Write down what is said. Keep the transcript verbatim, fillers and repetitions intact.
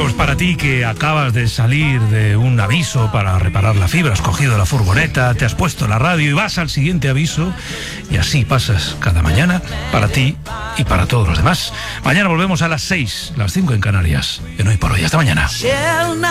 pues para ti que acabas de salir de un aviso para reparar la fibra, has cogido la furgoneta, te has puesto la radio y vas al siguiente aviso, y así pasas cada mañana para ti y para todos los demás. Mañana volvemos a las seis, las cinco en Canarias. En Hoy por Hoy. Hasta mañana.